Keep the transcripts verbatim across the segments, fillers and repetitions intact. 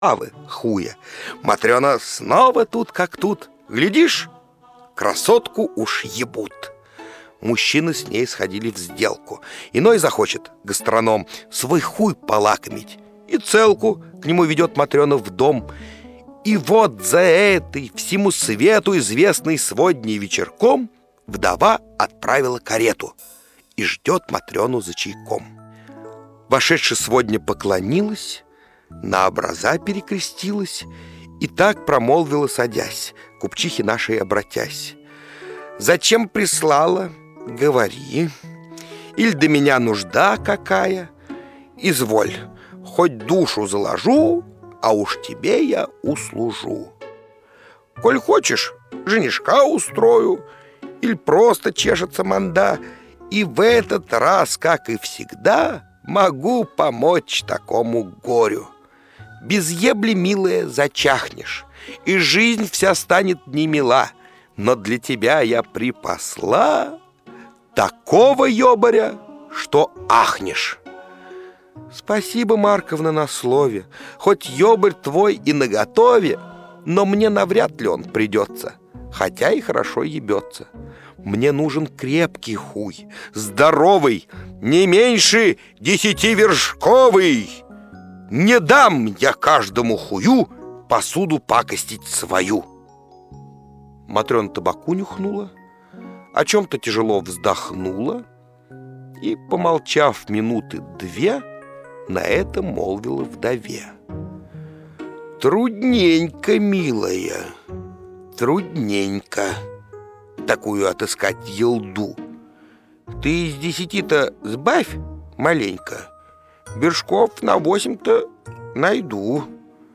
Авы хуя. Матрена снова тут как тут. Глядишь, красотку уж ебут. Мужчины с ней сходили в сделку. Иной захочет, гастроном, свой хуй полакомить, и целку к нему ведет Матрена в дом. И вот за этой всему свету известной сводней вечерком вдова отправила карету и ждет Матрену за чайком. Вошедшая сводня поклонилась, на образа перекрестилась и так промолвила, садясь, купчихе нашей обратясь: «Зачем прислала? Говори. Иль до меня нужда какая? Изволь, хоть душу заложу, а уж тебе я услужу. Коль хочешь, женишка устрою, иль просто чешется манда, и в этот раз, как и всегда, могу помочь такому горю. Без ебли, милая, зачахнешь, и жизнь вся станет немила, но для тебя я припасла такого ёбаря, что ахнешь». «Спасибо, Марковна, на слове. Хоть ёбарь твой и наготове, но мне навряд ли он придется, хотя и хорошо ебется. Мне нужен крепкий хуй, здоровый, не меньше десятивершковый. Не дам я каждому хую посуду пакостить свою». Матрена табаку нюхнула, о чем-то тяжело вздохнула и, помолчав минуты две, на это молвила вдове: «Трудненько, милая, трудненько такую отыскать елду. Ты из десяти-то сбавь маленько, вершков на восемь-то найду.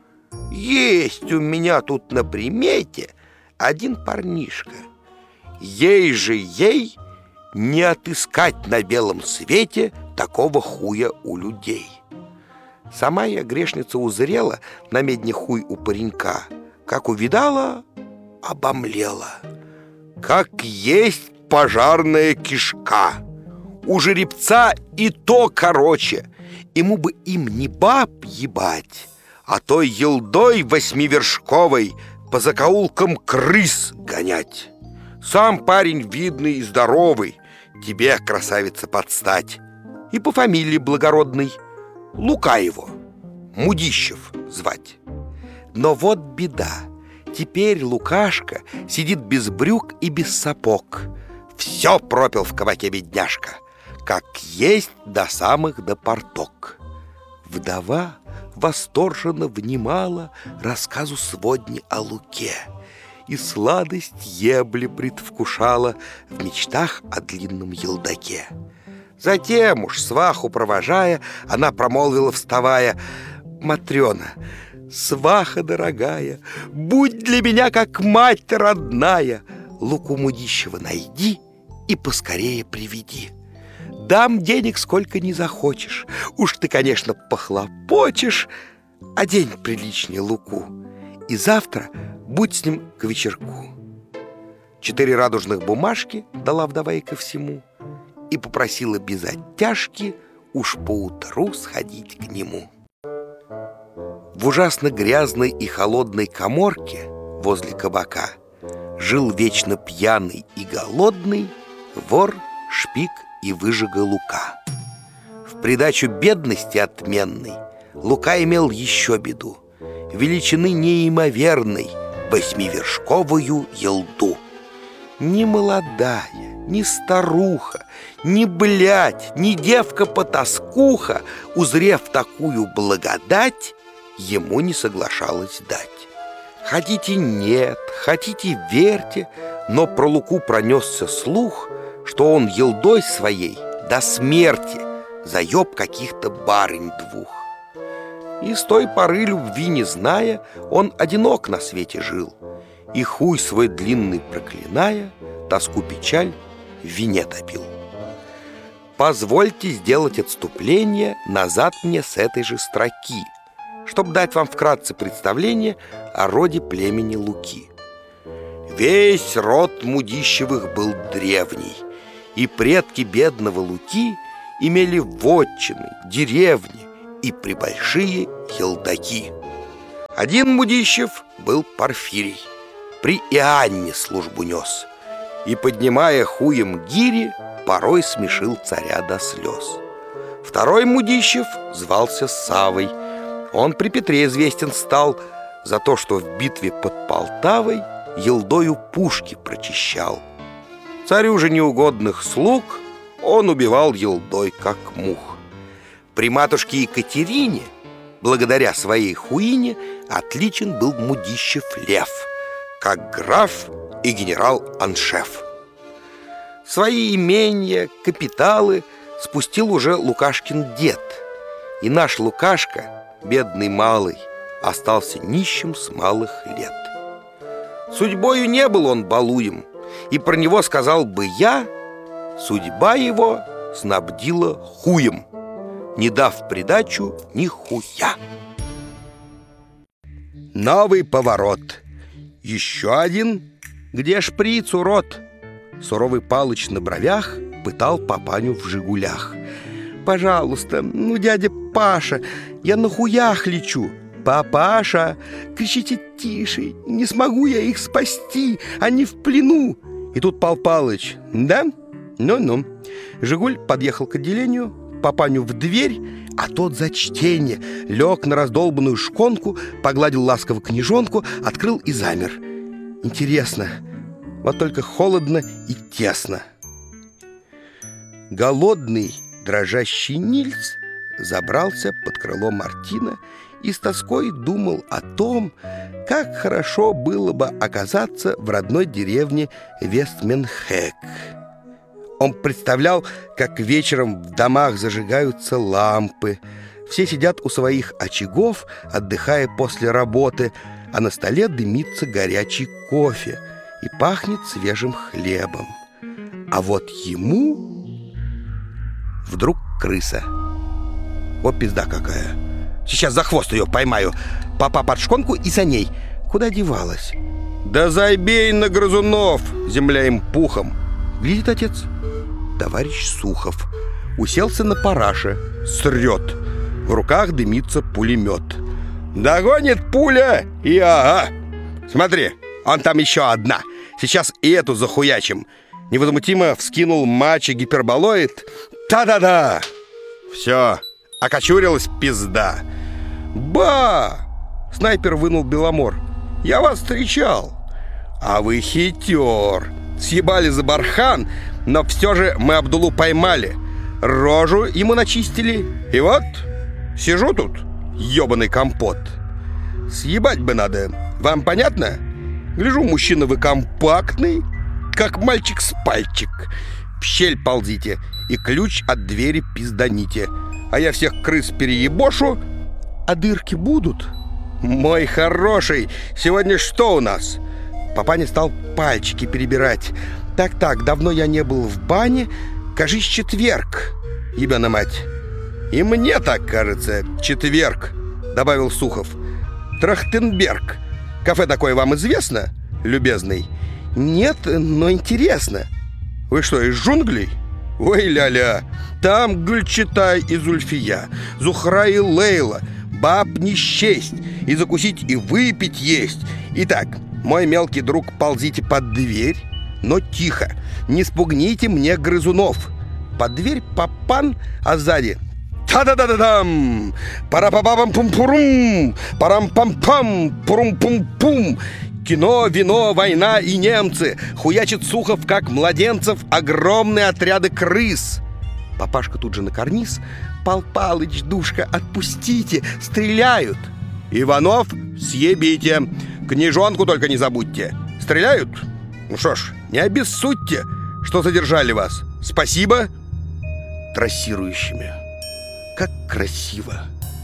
Есть у меня тут на примете один парнишка. Ей же ей не отыскать на белом свете такого хуя у людей. Сама я, грешница, узрела на медне хуй у паренька, как увидала, обомлела. Как есть пожарная кишка. У жеребца и то короче. Ему бы им не баб ебать, а той елдой восьмивершковой по закоулкам крыс гонять. Сам парень видный и здоровый, тебе, красавица, подстать. И по фамилии благородной Лука его, Мудищев звать. Но вот беда, теперь Лукашка сидит без брюк и без сапог. Все пропил в кабаке бедняжка, как есть до самых до порток». Вдова восторженно внимала рассказу сводни о Луке и сладость ебли предвкушала в мечтах о длинном елдаке. Затем уж, сваху провожая, она промолвила, вставая: «Матрена, сваха дорогая, будь для меня как мать родная, Луку Мудищева найди и поскорее приведи. Дам денег сколько не захочешь, уж ты, конечно, похлопочешь, одень приличнее Луку, и завтра будь с ним к вечерку». Четыре радужных бумажки дала вдова и ко всему и попросила без оттяжки уж поутру сходить к нему. В ужасно грязной и холодной каморке возле кабака жил вечно пьяный и голодный вор, шпик и выжига Лука. В придачу бедности отменной Лука имел еще беду: величины неимоверной восьмивершковую елду. Ни молодая, ни старуха, ни блядь, ни девка-потаскуха, узрев такую благодать, ему не соглашалась дать. Хотите нет, хотите верьте, но про Луку пронесся слух, что он елдой своей до смерти заеб каких-то барынь двух. И с той поры, любви не зная, он одинок на свете жил, и хуй свой длинный проклиная, тоску печаль в вине топил. Позвольте сделать отступление назад мне с этой же строки, чтоб дать вам вкратце представление о роде племени Луки. Весь род Мудищевых был древний, и предки бедного Луки имели вотчины, деревни и прибольшие елдаки. Один Мудищев был Порфирий, при Иоанне службу нес, и, поднимая хуем гири, порой смешил царя до слез. Второй Мудищев звался Савой. Он при Петре известен стал за то, что в битве под Полтавой елдою пушки прочищал. Царю же неугодных слуг он убивал елдой, как мух. При матушке Екатерине, благодаря своей хуине, отличен был Мудищев Лев, как граф и генерал-аншеф. Свои имения, капиталы спустил уже Лукашкин дед, и наш Лукашка, бедный малый, остался нищим с малых лет. Судьбою не был он балуем, и про него сказал бы я: судьба его снабдила хуем, не дав в придачу ни хуя. Новый поворот. Еще один. Где шприц, урод? Суровый Палыч на бровях пытал папаню в «Жигулях». «Пожалуйста, ну, дядя Паша, я на хуях лечу». «Папаша, кричите тише, не смогу я их спасти, они в плену». И тут Пал Палыч: «Да? Ну-ну». «Жигуль» подъехал к отделению, папаню в дверь, а тот за чтение лег на раздолбанную шконку, погладил ласково книжонку, открыл и замер. Интересно, вот только холодно и тесно. Голодный, дрожащий Нильс забрался под крыло Мартина и с тоской думал о том, как хорошо было бы оказаться в родной деревне Вестменхэк. Он представлял, как вечером в домах зажигаются лампы, все сидят у своих очагов, отдыхая после работы, а на столе дымится горячий кофе и пахнет свежим хлебом. А вот ему вдруг крыса. Вот пизда какая. Сейчас за хвост ее поймаю. Папа под шконку и за ней. Куда девалась? Да забей на грызунов, земля им пухом. Глядит отец. Товарищ Сухов уселся на параше, срет. В руках дымится пулемет. Догонит пуля и ага. Смотри, он там еще одна. Сейчас и эту захуячим. Невозмутимо вскинул мачо гиперболоид. Та-да-да! Все, окочурилась пизда. Ба! Снайпер вынул Беломор. Я вас встречал. А вы хитер. Съебали за бархан, но все же мы Абдулу поймали. Рожу ему начистили. И вот, сижу тут, ебаный компот. Съебать бы надо. Вам понятно? Гляжу, мужчина вы компактный, как мальчик с пальчик. В щель ползите и ключ от двери пизданите. А я всех крыс переебошу. А дырки будут? Мой хороший, сегодня что у нас? Папаня стал пальчики перебирать. Так-так, давно я не был в бане. Кажись, четверг, ебана мать. И мне так кажется, четверг, добавил Сухов. Трахтенберг. Кафе такое вам известно, любезный? Нет, но интересно. Вы что, из джунглей? Ой, ля-ля. Там Гюльчатай и Зульфия, Зухра и Лейла. Баб не счесть. И закусить, и выпить есть. Итак, мой мелкий друг, ползите под дверь, но тихо. Не спугните мне грызунов. Под дверь папан, а сзади та-да-да-да-дам! Пара-па-па-пам-пум-пурум! Парам-пам-пам! Пурум-пум-пум! Кино, вино, война и немцы. Хуячит Сухов, как младенцев, огромные отряды крыс. Папашка тут же на карниз. Пал Палыч, душка, отпустите, стреляют. Иванов, съебите. Книжонку только не забудьте. Стреляют? Ну что ж, не обессудьте, что задержали вас. Спасибо. Трассирующими. Как красиво.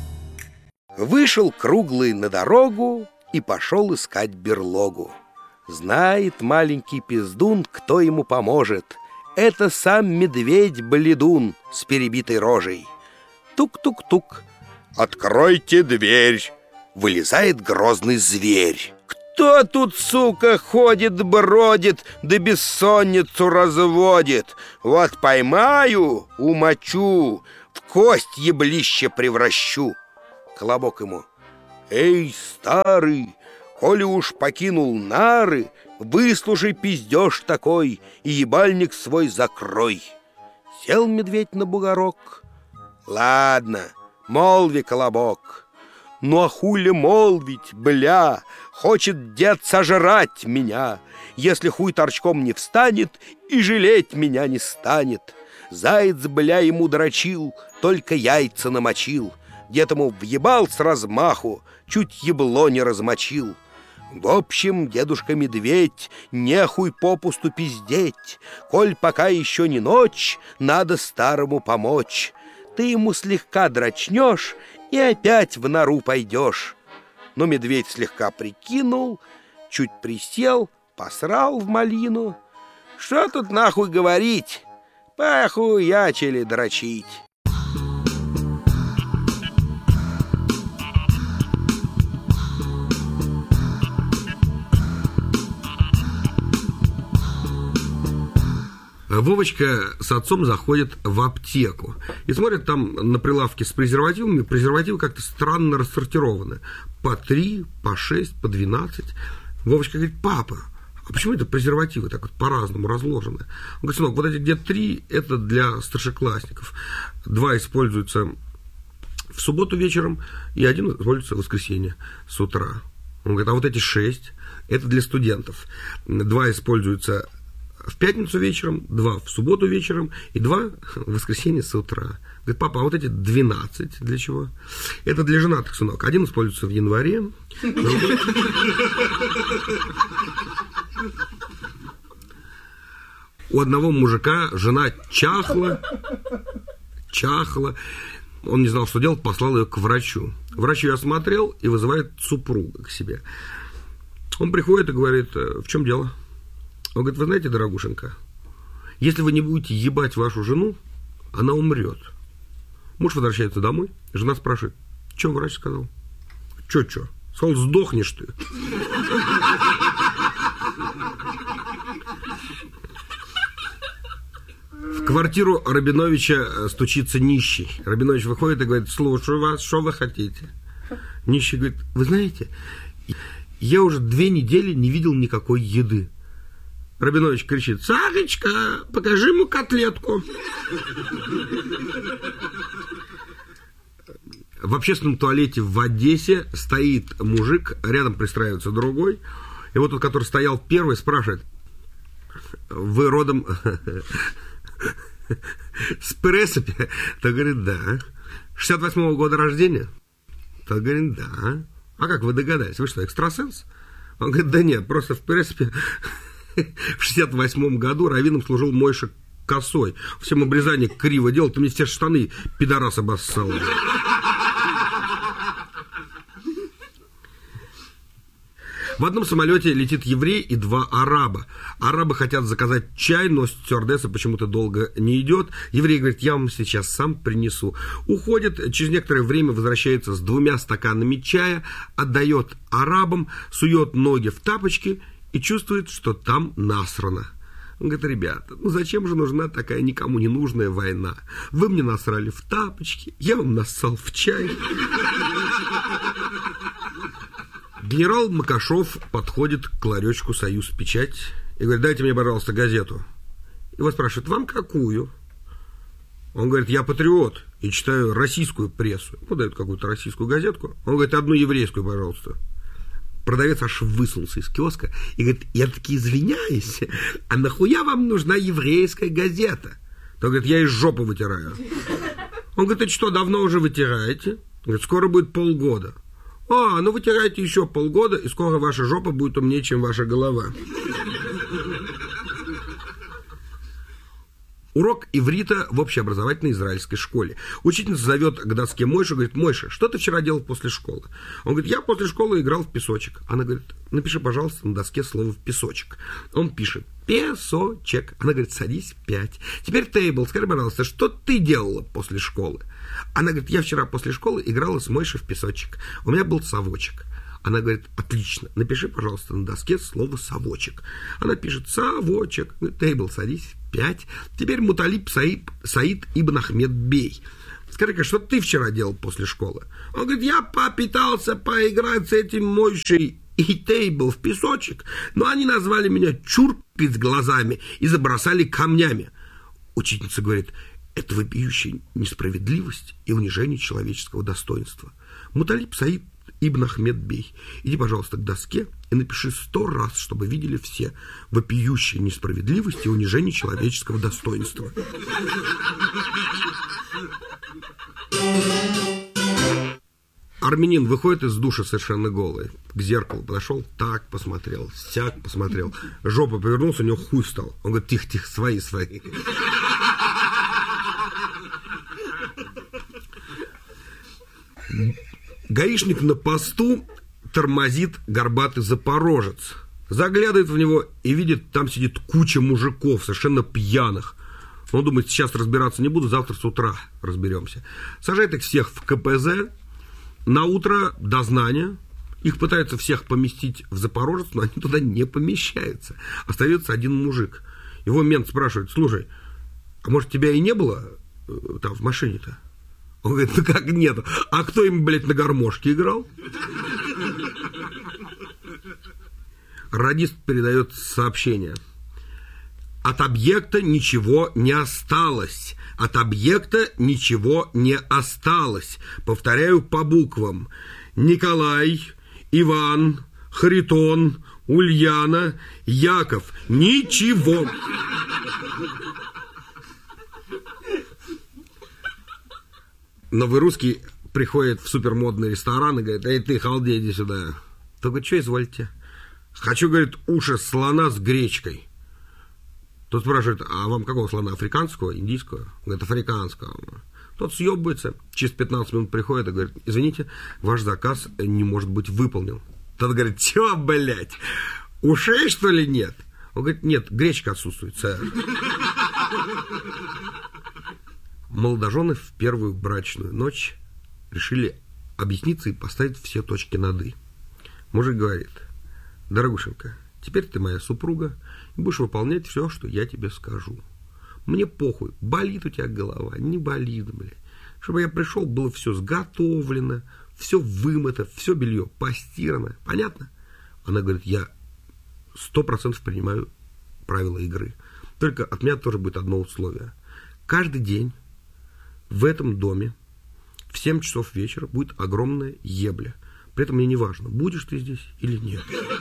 Вышел Круглый на дорогу и пошел искать берлогу. Знает маленький пиздун, кто ему поможет. Это сам медведь-бледун с перебитой рожей. Тук-тук-тук. «Откройте дверь!» Вылезает грозный зверь. «Кто тут, сука, ходит, бродит, да бессонницу разводит? Вот поймаю, умочу, в кость еблище превращу». Колобок ему: Эй, старый, коли уж покинул нары, выслушай пиздеж такой и ебальник свой закрой. Сел медведь на бугорок. Ладно, молви, колобок. Ну а хули молвить, бля, хочет дед сожрать меня, если хуй торчком не встанет и жалеть меня не станет. Заяц, бля, ему дрочил, только яйца намочил. Дед ему въебал с размаху, чуть ебло не размочил. В общем, дедушка-медведь, нехуй попусту пиздеть. Коль пока еще не ночь, надо старому помочь. Ты ему слегка дрочнешь и опять в нору пойдешь. Но медведь слегка прикинул, чуть присел, посрал в малину. Что тут нахуй говорить? Похуячили дрочить. Вовочка с отцом заходит в аптеку и смотрят там на прилавке с презервативами. Презервативы как-то странно рассортированы. По три, по шесть, по двенадцать. Вовочка говорит: папа, а почему это презервативы так вот по-разному разложены? Он говорит: сынок, вот эти где три, это для старшеклассников. Два используются в субботу вечером, и один используется в воскресенье с утра. Он говорит: а вот эти шесть, это для студентов. Два используются в пятницу вечером, два в субботу вечером и два в воскресенье с утра. Говорит: папа, а вот эти двенадцать для чего? Это для женатых, сынок. Один используется в январе. У одного мужика жена чахла, чахла. Он не знал, что делать, послал ее к врачу. Врач ее осмотрел и вызывает супруга к себе. Он приходит и говорит: в чем дело? Он говорит: вы знаете, дорогушенька, если вы не будете ебать вашу жену, она умрет. Муж возвращается домой, жена спрашивает: что врач сказал? Че-че? Сказал: сдохнешь ты. В квартиру Рабиновича стучится нищий. Рабинович выходит и говорит: слушаю вас, что вы хотите? Нищий говорит: вы знаете, я уже две недели не видел никакой еды. Рабинович кричит: Сарочка, покажи ему котлетку. В общественном туалете в Одессе стоит мужик, рядом пристраивается другой. И вот тот, который стоял первый, спрашивает: вы родом с Пересыпи? Тот говорит: да. шестьдесят восьмого года рождения? Тот говорит: да. А как вы догадались? Вы что, экстрасенс? Он говорит: да нет, просто в Пересыпи в шестьдесят восьмом году раввином служил Мойша Косой. Всем обрезание криво делал, ты мне все штаны, пидорас, обоссал. В одном самолете летит еврей и два араба. Арабы хотят заказать чай, но стюардесса почему-то долго не идет. Еврей говорит: я вам сейчас сам принесу. Уходит, через некоторое время возвращается с двумя стаканами чая, отдает арабам, сует ноги в тапочки и чувствует, что там насрано. Он говорит: ребята, ну зачем же нужна такая никому не нужная война? Вы мне насрали в тапочки, я вам нассал в чай. Генерал Макашов подходит к ларечку «Союз Печать» и говорит: дайте мне, пожалуйста, газету. Его спрашивают: вам какую? Он говорит: я патриот и читаю российскую прессу. Ему дают какую-то российскую газетку. Он говорит: одну еврейскую, пожалуйста. Продавец аж высунулся из киоска и говорит: я таки извиняюсь, а нахуя вам нужна еврейская газета? Он говорит: я из жопы вытираю. Он говорит: это что, давно уже вытираете? Он говорит: скоро будет полгода. А, ну вытирайте еще полгода, и скоро ваша жопа будет умнее, чем ваша голова. Урок иврита в общеобразовательной израильской школе. Учительница зовет к доске Мойшу, говорит: Мойша, что ты вчера делал после школы? Он говорит: я после школы играл в песочек. Она говорит: напиши, пожалуйста, на доске слово в песочек. Он пишет: песочек. Она говорит: садись, пять. Теперь тейбл, скажи, пожалуйста, что ты делала после школы? Она говорит: я вчера после школы играла с Мойшей в песочек. У меня был совочек. Она говорит: отлично, напиши, пожалуйста, на доске слово совочек. Она пишет: совочек. Тейбл, садись, пять. Теперь Муталиб Саид, Саид ибн Ахмед Бей. Скажи-ка, что ты вчера делал после школы? Он говорит, я попытался поиграть с этим Мойшей и Тейбл в песочек, но они назвали меня чуркой с глазами и забросали камнями. Учительница говорит, это вопиющая несправедливость и унижение человеческого достоинства. Муталиб Саид ибн Ахмед Бей, иди, пожалуйста, к доске и напиши сто раз, чтобы видели все вопиющая несправедливость и унижение человеческого достоинства. Армянин выходит из душа совершенно голый. К зеркалу подошел, так посмотрел, сяк посмотрел. Жопа повернулся, у него хуй встал. Он говорит, тихо-тихо, свои, свои. Гаишник на посту тормозит горбатый запорожец. Заглядывает в него и видит, там сидит куча мужиков, совершенно пьяных. Он думает, сейчас разбираться не буду, завтра с утра разберемся. Сажает их всех в ка пэ зэ. На утро дознание. Их пытаются всех поместить в Запорожец, но они туда не помещаются. Остается один мужик. Его мент спрашивает, слушай, а может тебя и не было там в машине-то? Он говорит, ну как нет? А кто им, блядь, на гармошке играл? Радист передает сообщение. От объекта ничего не осталось. От объекта ничего не осталось. Повторяю по буквам. Николай, Иван, Харитон, Ульяна, Яков. Ничего. Новый русский приходит в супермодный ресторан и говорит, эй ты, халдей, иди сюда. Только что извольте? Хочу, говорит, уши слона с гречкой. Тот спрашивает, а вам какого слона? Африканского, индийского? Говорит, африканского. Тот съебывается, через пятнадцать минут приходит и говорит, извините, ваш заказ не может быть выполнен. Тот говорит, чё, блядь, ушей, что ли, нет? Он говорит, нет, гречка отсутствует, сэр. Молодожены в первую брачную ночь решили объясниться и поставить все точки над «и». Мужик говорит, дорогушенька, теперь ты моя супруга, и будешь выполнять все, что я тебе скажу. Мне похуй, болит у тебя голова, не болит, блядь. Чтобы я пришел, было все сготовлено, все вымыто, все белье постирано. Понятно? Она говорит, я сто процентов принимаю правила игры. Только от меня тоже будет одно условие. Каждый день в этом доме в семь часов вечера будет огромная ебля. При этом мне не важно, будешь ты здесь или нет.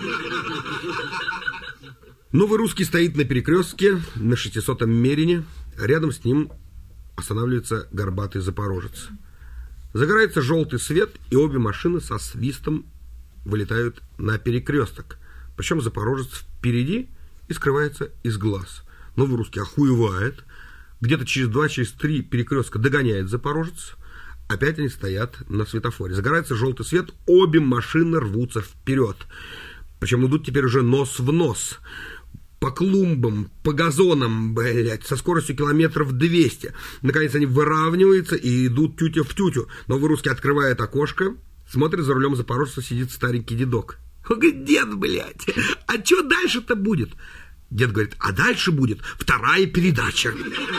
Новый русский стоит на перекрестке на шестисотом мерине. Рядом с ним останавливается горбатый запорожец. Загорается желтый свет, и обе машины со свистом вылетают на перекресток. Причем запорожец впереди и скрывается из глаз. Новый русский охуевает. Где-то через два, через три перекрестка догоняет запорожец. Опять они стоят на светофоре. Загорается желтый свет, обе машины рвутся вперед. Причем идут теперь уже нос в нос. По клумбам, по газонам, блядь, со скоростью километров двести. Наконец они выравниваются и идут тютя в тютю. Новый русский открывает окошко, смотрит, за рулем запорожца сидит старенький дедок. Он говорит, дед, блядь, а что дальше-то будет? Дед говорит, а дальше будет вторая передача.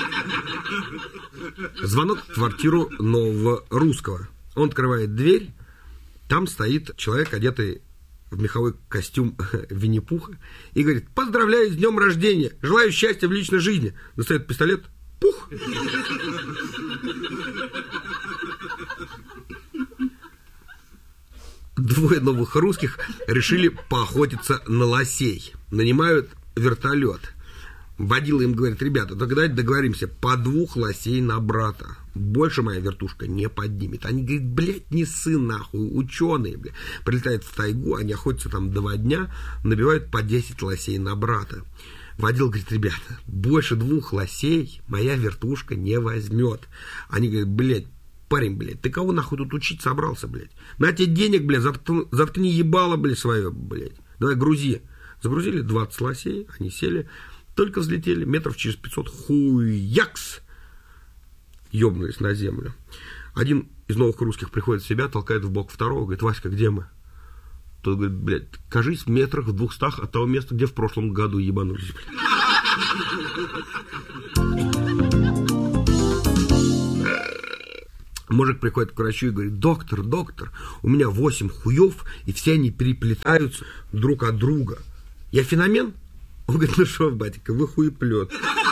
Звонок в квартиру нового русского. Он открывает дверь, там стоит человек, одетый в меховой костюм Винни-Пуха, и говорит, поздравляю с днем рождения, желаю счастья в личной жизни. Достает пистолет, пух. Двое новых русских решили поохотиться на лосей. Нанимают вертолет. Водила им говорит, ребята, только давайте договоримся, по двух лосей на брата. Больше моя вертушка не поднимет. Они говорят, блядь, не сын нахуй, ученые, блядь. Прилетают в тайгу, они охотятся там два дня, набивают по десять лосей на брата. Водил говорит, ребята, больше двух лосей моя вертушка не возьмет. Они говорят, блядь, парень, блядь, ты кого нахуй тут учить собрался, блядь? На тебе денег, блядь, заткни, заткни ебало, блядь, свое, блядь. Давай грузи. Загрузили двадцать лосей, они сели, только взлетели, метров через пятьсот, хуякс, ёбнулись на землю. Один из новых русских приходит в себя, толкает в бок второго, говорит, Васька, где мы? Тот говорит, блядь, кажись, в метрах в двухстах от того места, где в прошлом году ебанулись, блядь. Мужик приходит к врачу и говорит: доктор, доктор, у меня восемь хуев, и все они переплетаются друг от друга. Я феномен? Он говорит: ну что, батенька, вы хуеплет.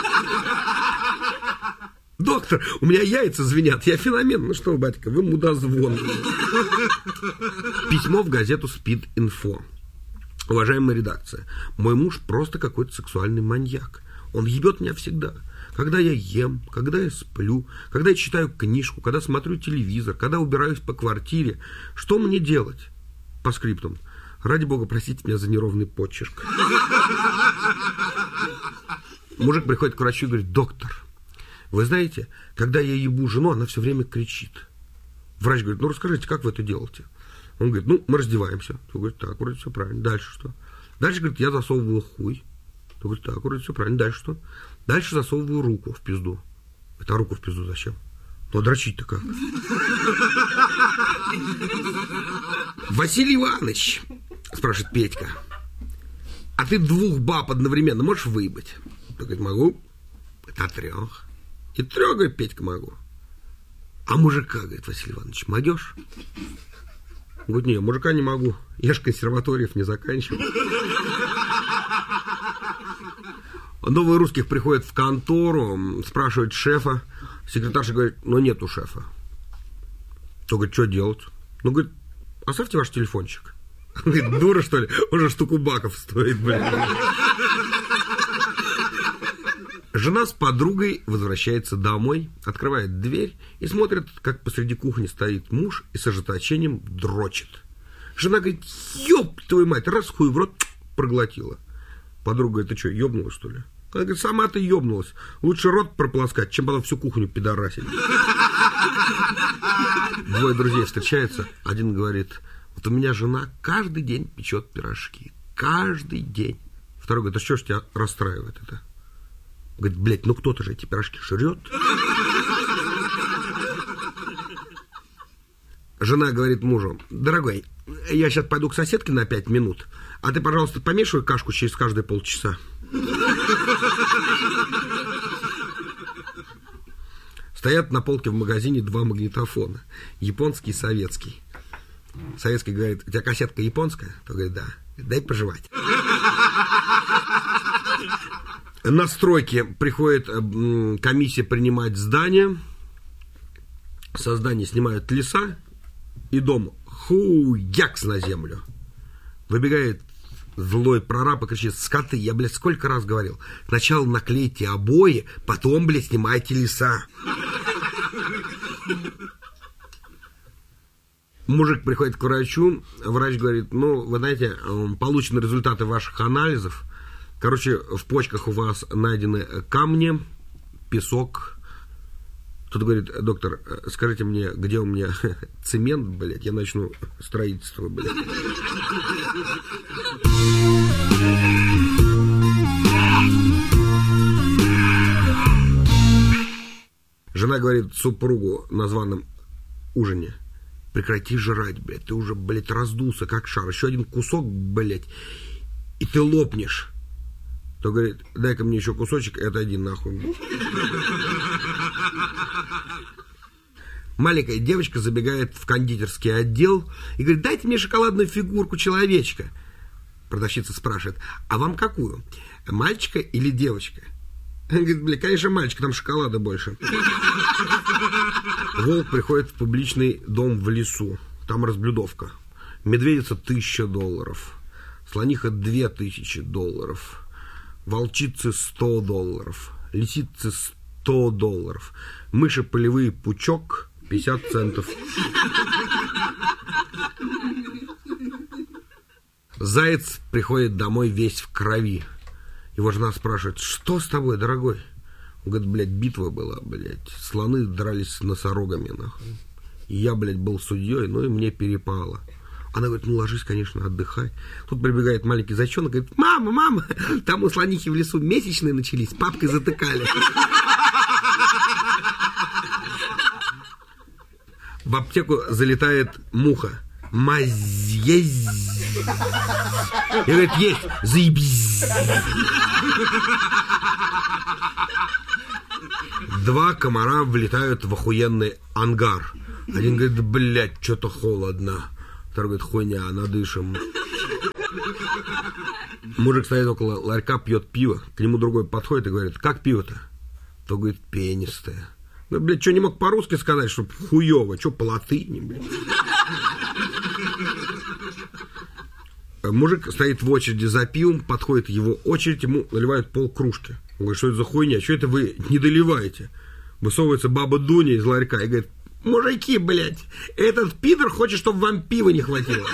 Доктор, у меня яйца звенят, я феномен. Ну что, батенька, вы мудозвон. Письмо в газету «Спид-инфо». Уважаемая редакция, мой муж просто какой-то сексуальный маньяк. Он ебет меня всегда. Когда я ем, когда я сплю, когда я читаю книжку, когда смотрю телевизор, когда убираюсь по квартире. Что мне делать? По скриптам. Ради бога, простите меня за неровный почерк. Мужик приходит к врачу и говорит: доктор, вы знаете, когда я ебу жену, она все время кричит. Врач говорит: ну расскажите, как вы это делаете? Он говорит: ну, мы раздеваемся. Он говорит: так, вроде все правильно. Дальше что? Дальше, говорит, я засовываю хуй. Он говорит: так, вроде все правильно. Дальше что? Дальше засовываю руку в пизду. Это руку в пизду зачем? Ну, а дрочить-то как? Василий Иванович, спрашивает Петька, а ты двух баб одновременно можешь выебать? Он говорит: могу. Это трех. И трех, говорит, Петька, могу. А мужика, говорит Василий Иванович, могешь? Он говорит: не, мужика не могу. Я же консерваториев не заканчивал. Новые русских приходят в контору, спрашивают шефа. Секретарша говорит: ну нету шефа. Он говорит: что делать? Ну, говорит: оставьте ваш телефончик. Он говорит: дура, что ли? Он же штуку баков стоит, блин. Жена с подругой возвращается домой, открывает дверь и смотрит, как посреди кухни стоит муж и с ожесточением дрочит. Жена говорит: ёб твою мать, раз хуй в рот проглотила. Подруга говорит: ты что, ёбнулась, что ли? Она говорит: сама ты ёбнулась. Лучше рот прополоскать, чем потом всю кухню пидорасить. Двое друзей встречаются. Один говорит: вот у меня жена каждый день печет пирожки. Каждый день. Второй говорит: а что ж тебя расстраивает это? Говорит: блядь, ну кто-то же эти пирожки жрет. Жена говорит мужу: дорогой, я сейчас пойду к соседке на пять минут, а ты, пожалуйста, помешивай кашку через каждые полчаса. Стоят на полке в магазине два магнитофона. Японский и советский. Советский говорит: у тебя кассетка японская? То говорит: да. Дай пожевать. На стройке приходит комиссия принимать здание. Со здания снимают леса. И дом хуякс на землю. Выбегает злой прораб и кричит: скоты, я, блядь, сколько раз говорил. Сначала наклейте обои, потом, блядь, снимайте леса. Мужик приходит к врачу. Врач говорит: ну, вы знаете, получены результаты ваших анализов. Короче, в почках у вас найдены камни, песок. Кто-то говорит: доктор, скажите мне, где у меня цемент, блядь, я начну строительство, блядь. Жена говорит супругу на званом ужине: прекрати жрать, блядь, ты уже, блядь, раздулся, как шар. Еще один кусок, блядь, и ты лопнешь. То говорит: дай-ка мне еще кусочек и отойди нахуй. Маленькая девочка забегает в кондитерский отдел и говорит: дайте мне шоколадную фигурку человечка. Продавщица спрашивает: а вам какую? Мальчика или девочка? Он говорит: бля, конечно, мальчик, там шоколада больше. Волк приходит в публичный дом в лесу. Там разблюдовка. Медведица тысяча долларов. Слониха две тысячи долларов. Волчицы сто долларов. Лисицы сто долларов. Мыши полевые пучок пятьдесят центов. Заяц приходит домой весь в крови. Его жена спрашивает: что с тобой, дорогой? Он говорит: блядь, битва была, блядь. Слоны дрались с носорогами, нахуй. И я, блядь, был судьей, ну и мне перепало. Она говорит: ну ложись, конечно, отдыхай. Тут прибегает маленький зайчонок и говорит: мама, мама, там у слонихи в лесу месячные начались, папкой затыкали. В аптеку залетает муха. Мазь. И говорит, есть, заебись. Два комара влетают в охуенный ангар. Один говорит, блядь, что-то холодно. Второй говорит, хуйня, надышим. Мужик стоит около ларька, пьет пиво. К нему другой подходит и говорит, как пиво-то? То говорит, пенистое. Ну, блядь, что не мог по-русски сказать, что хуёво, что по латыни, блядь. Мужик стоит в очереди за пивом, подходит его очередь, ему наливают полкружки. Он говорит, что это за хуйня, что это вы не доливаете? Высовывается баба Дуня из ларька и говорит, мужики, блядь, этот пидор хочет, чтобы вам пива не хватило.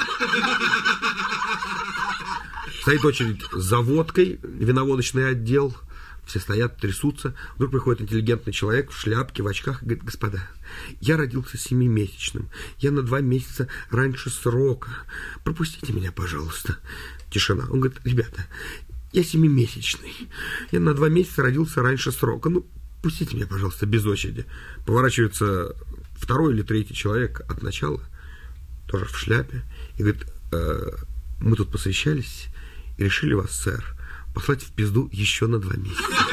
Стоит очередь за водкой, виноводочный отдел. Все стоят, трясутся. Вдруг приходит интеллигентный человек в шляпке, в очках и говорит, господа, я родился семимесячным. Я на два месяца раньше срока. Пропустите меня, пожалуйста. Тишина. Он говорит, ребята, я семимесячный. Я на два месяца родился раньше срока. Ну, пустите меня, пожалуйста, без очереди. Поворачивается второй или третий человек от начала, тоже в шляпе, и говорит, э, мы тут посовещались и решили вас, сэр, послать в пизду еще на два месяца.